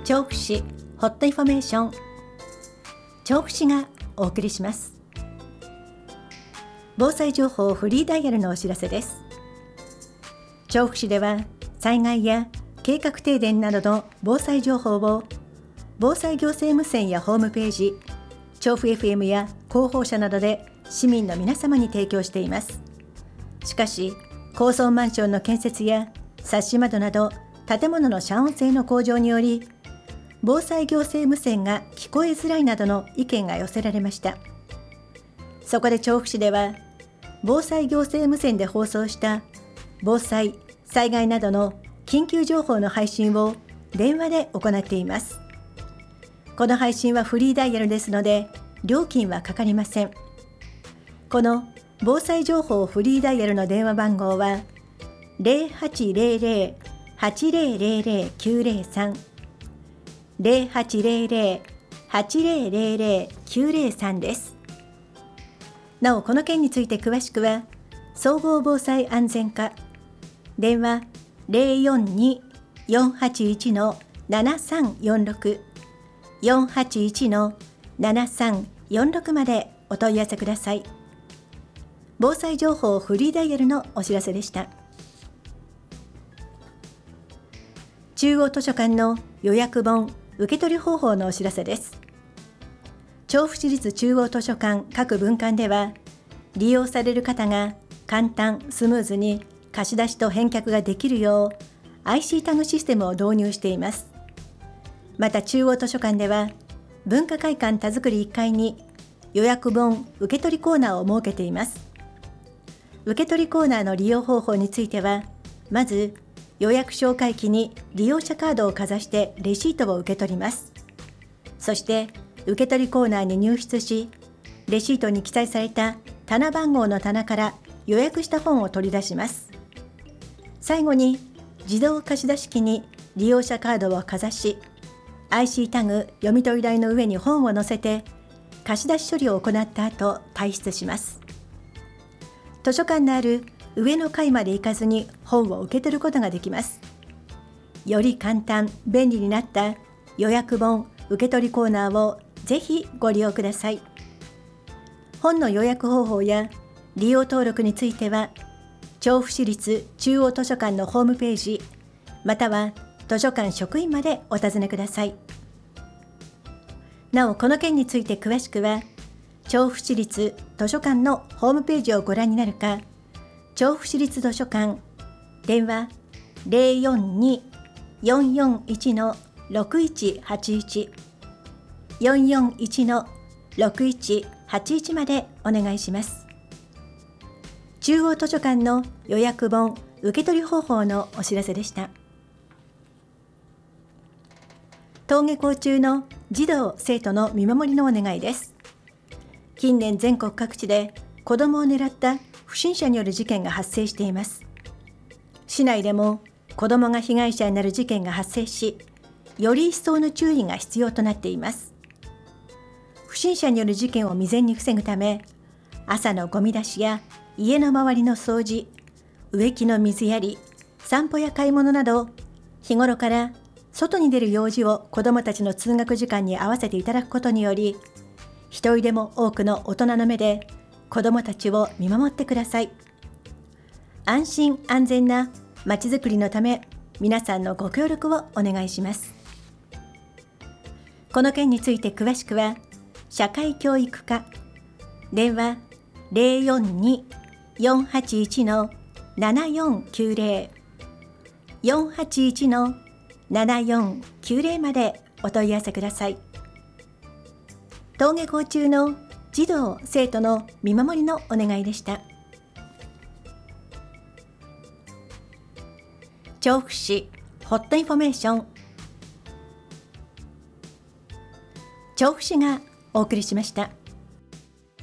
調布市ホットインフォメーション、調布市がお送りします。防災情報フリーダイヤルのお知らせです。調布市では災害や計画停電などの防災情報を防災行政無線やホームページ、調布 FM や広報車などで市民の皆様に提供しています。しかし、高層マンションの建設やサッシ窓など建物の遮音性の向上により、防災行政無線が聞こえづらいなどの意見が寄せられました。そこで調布市では、防災行政無線で放送した防災・災害などの緊急情報の配信を電話で行っています。この配信はフリーダイヤルですので、料金はかかりません。この防災情報フリーダイヤルの電話番号は 0800-8000-903 0800-8000-903 です。なお、この件について詳しくは、総合防災安全課、電話 042-481-7346 481-7346 までお問い合わせください。防災情報フリーダイヤルのお知らせでした。中央図書館の予約本受け取り方法のお知らせです。調布市立中央図書館各分館では、利用される方が簡単・スムーズに貸し出しと返却ができるよう IC タグシステムを導入しています。また中央図書館では、文化会館田作り1階に予約本受け取りコーナーを設けています。受け取りコーナーの利用方法については、まず予約紹介機に利用者カードをかざしてレシートを受け取ります。そして受け取りコーナーに入室し、レシートに記載された棚番号の棚から予約した本を取り出します。最後に自動貸し出し機に利用者カードをかざし、IC タグ読み取り台の上に本を載せて貸し出し処理を行った後退出します。図書館のある上の階まで行かずに本を受け取ることができます。より簡単・便利になった予約本受け取りコーナーをぜひご利用ください。本の予約方法や利用登録については、調布市立中央図書館のホームページ、または図書館職員までお尋ねください。なお、この件について詳しくは、調布市立図書館のホームページをご覧になるか、調布市立図書館、電話 042-441-6181 441-6181 までお願いします。中央図書館の予約本受け取り方法のお知らせでした。登下校中の児童・生徒の見守りのお願いです。近年全国各地で子どもを狙った不審者による事件が発生しています。市内でも子どもが被害者になる事件が発生し、より一層の注意が必要となっています。不審者による事件を未然に防ぐため、朝のゴミ出しや家の周りの掃除、植木の水やり、散歩や買い物など、日頃から外に出る用事を子どもたちの通学時間に合わせていただくことにより、一人でも多くの大人の目で子どもたちを見守ってください。安心安全なまちづくりのため、皆さんのご協力をお願いします。この件について詳しくは、社会教育課、電話 042-481-7490 481-7490 までお問い合わせください。登下校中の児童・生徒の見守りのお願いでした。調布市ホットインフォメーション、調布市がお送りしました。